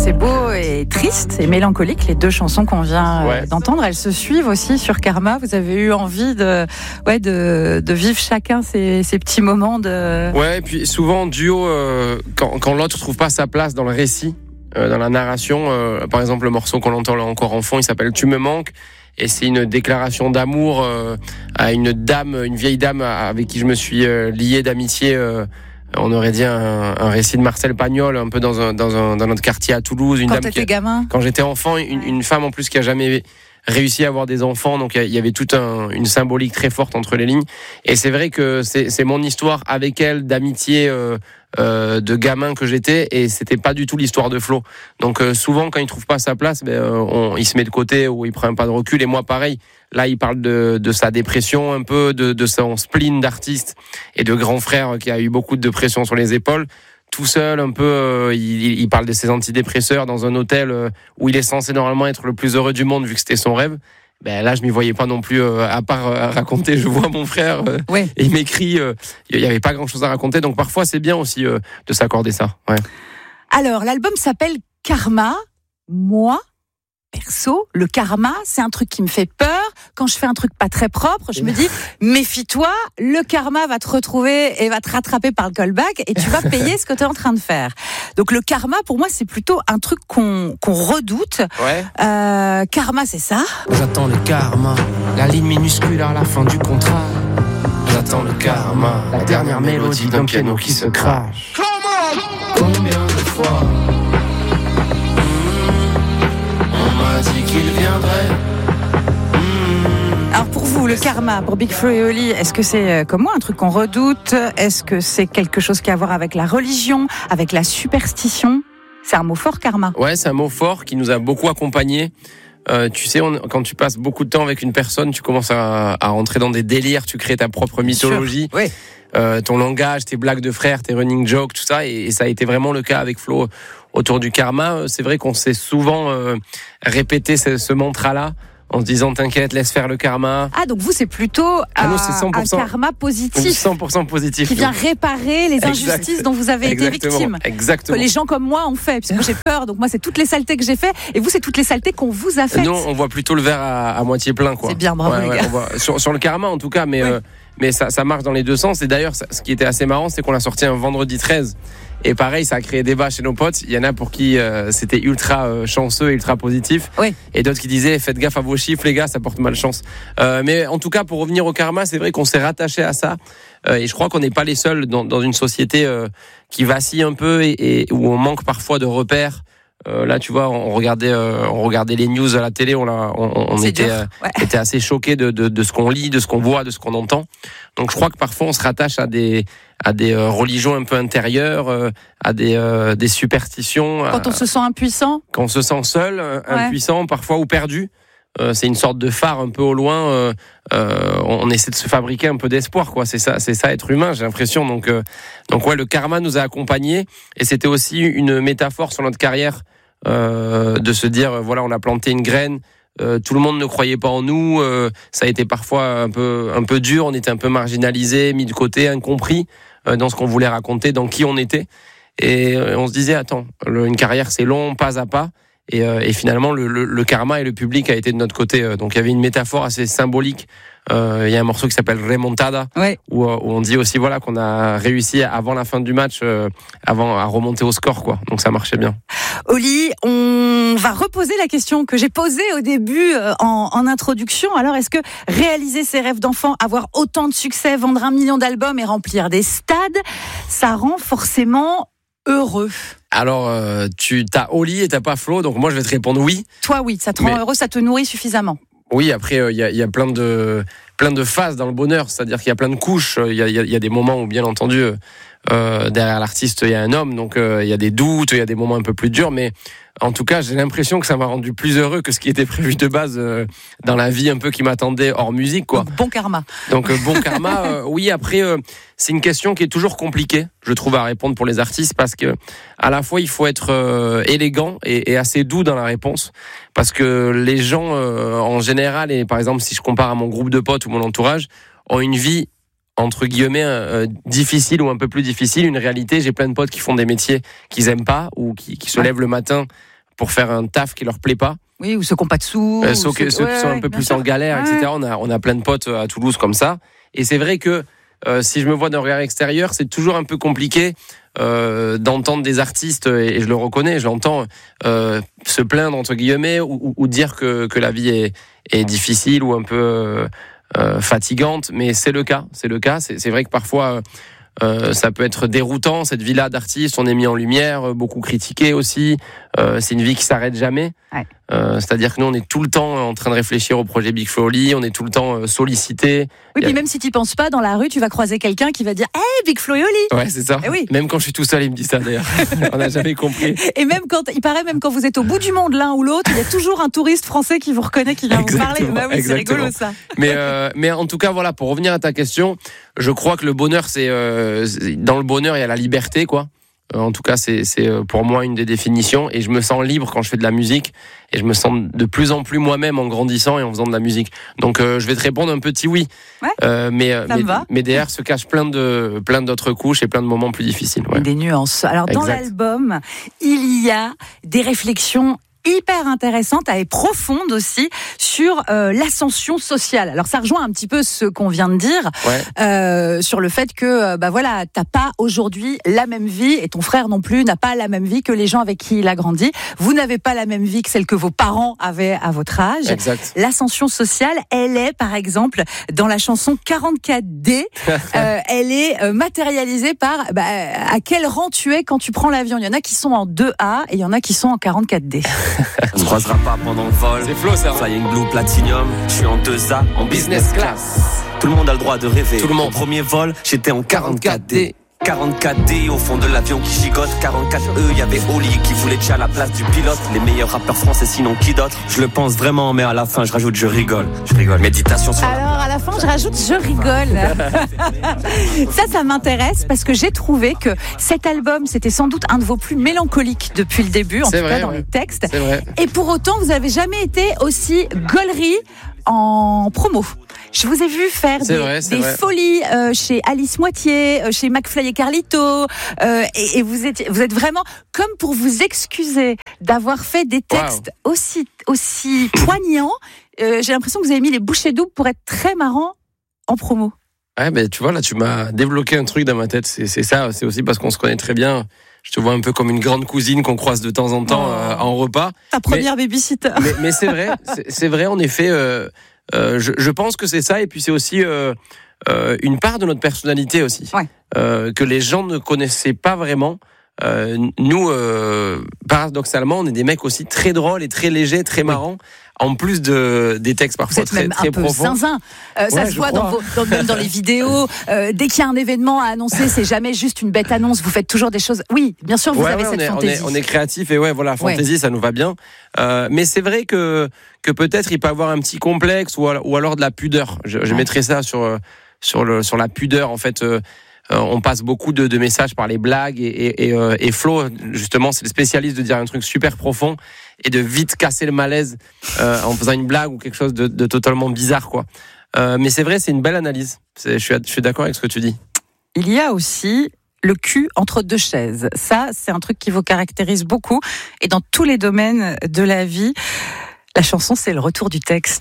c'est beau et triste et mélancolique. Les deux chansons qu'on vient d'entendre, elles se suivent aussi sur Karma. Vous avez eu envie de vivre chacun ces petits moments de... Ouais, et puis souvent en duo, quand l'autre trouve pas sa place dans le récit, dans la narration, par exemple le morceau qu'on entend là encore en fond, il s'appelle Tu me manques. Et c'est une déclaration d'amour à une vieille dame avec qui je me suis lié d'amitié. On aurait dit un récit de Marcel Pagnol, un peu dans notre quartier à Toulouse. Quand t'étais gamin ? Quand j'étais enfant, une femme en plus qui a jamais réussi à avoir des enfants, donc il y avait toute une symbolique très forte entre les lignes. Et c'est vrai que c'est mon histoire avec elle d'amitié de gamin que j'étais, et c'était pas du tout l'histoire de Flo. Donc souvent quand il trouve pas sa place, il se met de côté ou il prend un pas de recul. Et moi pareil, là il parle de sa dépression un peu, de son spleen d'artiste et de grand frère qui a eu beaucoup de pression sur les épaules. Tout seul, un peu, il parle de ses antidépresseurs dans un hôtel où il est censé normalement être le plus heureux du monde vu que c'était son rêve. Là, je m'y voyais pas non plus, à part raconter. Je vois mon frère, et il m'écrit. Il y avait pas grand-chose à raconter, donc parfois c'est bien aussi de s'accorder ça. Ouais. Alors, l'album s'appelle Karma. Moi, perso, le karma, c'est un truc qui me fait peur. Quand je fais un truc pas très propre, je me dis, méfie-toi, le karma va te retrouver et va te rattraper par le callback et tu vas payer ce que tu es en train de faire. Donc le karma, pour moi, c'est plutôt un truc qu'on redoute. Ouais. Karma, c'est ça. J'attends le karma, la ligne minuscule à la fin du contrat. J'attends le karma, la dernière mélodie d'un piano qui se crache. Combien de fois on m'a dit qu'il viendrait. Alors pour vous, le karma, pour Big Flo et Oli, est-ce que c'est comme moi un truc qu'on redoute ? Est-ce que c'est quelque chose qui a à voir avec la religion, avec la superstition ? C'est un mot fort, karma. Ouais, c'est un mot fort qui nous a beaucoup accompagnés. Tu sais, quand tu passes beaucoup de temps avec une personne, tu commences à rentrer dans des délires, tu crées ta propre mythologie, ton langage, tes blagues de frères, tes running jokes, tout ça, et ça a été vraiment le cas avec Flo autour du karma. C'est vrai qu'on s'est souvent répété ce mantra-là, en se disant t'inquiète, laisse faire le karma. Ah, donc vous c'est plutôt c'est un karma positif. 100% positif. Qui vient réparer les injustices dont vous avez été victime. Exactement. Que les gens comme moi ont fait, puisque moi j'ai peur, donc moi c'est toutes les saletés que j'ai fait, et vous c'est toutes les saletés qu'on vous a faites. Nous on voit plutôt le verre à moitié plein, quoi. C'est bien, bravo les gars. On voit, sur le karma en tout cas, mais ça marche dans les deux sens. Et d'ailleurs, ce qui était assez marrant, c'est qu'on l'a sorti un vendredi 13. Et pareil, ça a créé débat chez nos potes. Il y en a pour qui c'était ultra chanceux et ultra positif. Oui. Et d'autres qui disaient faites gaffe à vos chiffres, les gars, ça porte malchance. Mais en tout cas, pour revenir au karma, c'est vrai qu'on s'est rattaché à ça. Et je crois qu'on n'est pas les seuls dans une société qui vacille un peu et où on manque parfois de repères. Là, tu vois, on regardait les news à la télé, on était assez choqués de ce qu'on lit, de ce qu'on voit, de ce qu'on entend. Donc, je crois que parfois on se rattache à des religions un peu intérieures, à des superstitions. Quand on se sent impuissant. Quand on se sent seul, impuissant, parfois ou perdu. C'est une sorte de phare un peu au loin. On essaie de se fabriquer un peu d'espoir, quoi. C'est ça être humain, j'ai l'impression. Donc ouais, le karma nous a accompagnés, et c'était aussi une métaphore sur notre carrière, de se dire voilà, on a planté une graine. Tout le monde ne croyait pas en nous. Ça a été parfois un peu dur. On était un peu marginalisés, mis de côté, incompris dans ce qu'on voulait raconter, dans qui on était. Et on se disait attends, une carrière c'est long, pas à pas. Et finalement, le karma et le public a été de notre côté. Donc, il y avait une métaphore assez symbolique. Il y a un morceau qui s'appelle Remontada, où on dit aussi voilà qu'on a réussi avant la fin du match, à remonter au score, quoi. Donc, ça marchait bien. Oli, on va reposer la question que j'ai posée au début en introduction. Alors, est-ce que réaliser ses rêves d'enfant, avoir autant de succès, vendre 1 million d'albums et remplir des stades, ça rend forcément heureux? Alors, tu t'as Oli et t'as pas Flo, donc moi je vais te répondre oui. Toi oui, ça te rend heureux, ça te nourrit suffisamment. Oui, après il y a plein de phases dans le bonheur, c'est-à-dire qu'il y a plein de couches. Il y a des moments où bien entendu derrière l'artiste il y a un homme, donc il y a des doutes, il y a des moments un peu plus durs, mais en tout cas j'ai l'impression que ça m'a rendu plus heureux que ce qui était prévu de base dans la vie un peu qui m'attendait hors musique, quoi. Donc, bon karma. Donc bon karma, oui. Après c'est une question qui est toujours compliquée, je trouve, à répondre pour les artistes, parce que à la fois il faut être élégant et assez doux dans la réponse, parce que les gens en général, et par exemple si je compare à mon groupe de potes ou mon entourage, ont une vie entre guillemets difficile ou un peu plus difficile, une réalité. J'ai plein de potes qui font des métiers qu'ils aiment pas, ou qui se lèvent le matin pour faire un taf qui leur plaît pas. Oui, ou ceux qui n'ont pas de sous. Ceux qui sont un peu plus en galère, etc. On a plein de potes à Toulouse comme ça. Et c'est vrai que si je me vois d'un regard extérieur, c'est toujours un peu compliqué d'entendre des artistes, et je le reconnais, je l'entends, se plaindre entre guillemets ou dire que la vie est difficile ou un peu fatigante. Mais c'est le cas. C'est vrai que parfois ça peut être déroutant, cette vie-là d'artiste. On est mis en lumière, beaucoup critiqué aussi. C'est une vie qui s'arrête jamais. Ouais. C'est-à-dire que nous, on est tout le temps en train de réfléchir au projet Big Flo et Oli, on est tout le temps sollicité. Oui, puis même si tu penses pas, dans la rue, tu vas croiser quelqu'un qui va dire « Hey, Big Flo et Oli !» Ouais, c'est ça. Oui. Même quand je suis tout seul, il me dit ça d'ailleurs. On n'a jamais compris. Et même quand vous êtes au bout du monde l'un ou l'autre, il y a toujours un touriste français qui vous reconnaît, qui vient vous parler. Bah oui, c'est rigolo ça. Mais en tout cas, voilà, pour revenir à ta question, je crois que le bonheur, c'est dans le bonheur, il y a la liberté, quoi. En tout cas, c'est pour moi une des définitions, et je me sens libre quand je fais de la musique, et je me sens de plus en plus moi-même en grandissant et en faisant de la musique. Donc je vais te répondre un petit oui. Ouais, mais derrière se cachent plein d'autres couches et plein de moments plus difficiles. Ouais. Des nuances. Alors dans l'album, il y a des réflexions hyper intéressante et profonde aussi sur l'ascension sociale. Alors ça rejoint un petit peu ce qu'on vient de dire sur le fait que voilà, t'as pas aujourd'hui la même vie, et ton frère non plus n'a pas la même vie que les gens avec qui il a grandi. Vous n'avez pas la même vie que celle que vos parents avaient à votre âge. Exact. L'ascension sociale, elle est par exemple dans la chanson 44D, elle est matérialisée par à quel rang tu es quand tu prends l'avion. Il y en a qui sont en 2A et il y en a qui sont en 44D. On se croisera pas pendant le vol. C'est Flo, ça. Flying Blue Platinum, je suis en 2A, en business class. Tout le monde a le droit de rêver. Tout le monde. Mon premier vol, j'étais en 44D. 44D au fond de l'avion qui gigote. 44E, y avait Oli qui voulait déjà la place du pilote. Les meilleurs rappeurs français, sinon qui d'autre? Je le pense vraiment, mais à la fin je rajoute je rigole. Méditation sur alors à la fin je rajoute je rigole. Ça m'intéresse parce que j'ai trouvé que cet album c'était sans doute un de vos plus mélancoliques depuis le début, en tout cas dans les textes. C'est vrai. Et pour autant vous avez jamais été aussi gaulerie en promo. Je vous ai vu faire des folies chez Alice Moitié, chez McFly et Carlito, et vous êtes vraiment comme pour vous excuser d'avoir fait des textes aussi poignants. J'ai l'impression que vous avez mis les bouchées doubles pour être très marrant en promo. Ouais, mais tu vois, là, tu m'as débloqué un truc dans ma tête. C'est ça, c'est aussi parce qu'on se connaît très bien. Je te vois un peu comme une grande cousine qu'on croise de temps en temps en repas. Ta première babysitter. Mais c'est vrai, en effet. Je pense que c'est ça, et puis c'est aussi une part de notre personnalité aussi, que les gens ne connaissaient pas vraiment. Nous, paradoxalement, on est des mecs aussi très drôles et très légers, très marrants. En plus des textes parfois très, très profonds. Vous êtes même un peu zinzin. Ça se voit même dans les vidéos. Dès qu'il y a un événement à annoncer, c'est jamais juste une bête annonce. Vous faites toujours des choses. Oui, bien sûr, vous avez cette fantaisie. On est créatif, et fantaisie, ça nous va bien. Mais c'est vrai que peut-être il peut avoir un petit complexe ou alors de la pudeur. Je mettrais ça sur la pudeur, en fait. On passe beaucoup de messages par les blagues, et Flo, justement, c'est le spécialiste de dire un truc super profond et de vite casser le malaise en faisant une blague ou quelque chose de totalement bizarre, quoi. Mais c'est vrai, c'est une belle analyse. Je suis d'accord avec ce que tu dis. Il y a aussi le cul entre deux chaises. Ça, c'est un truc qui vous caractérise beaucoup, et dans tous les domaines de la vie. La chanson, c'est le retour du texte.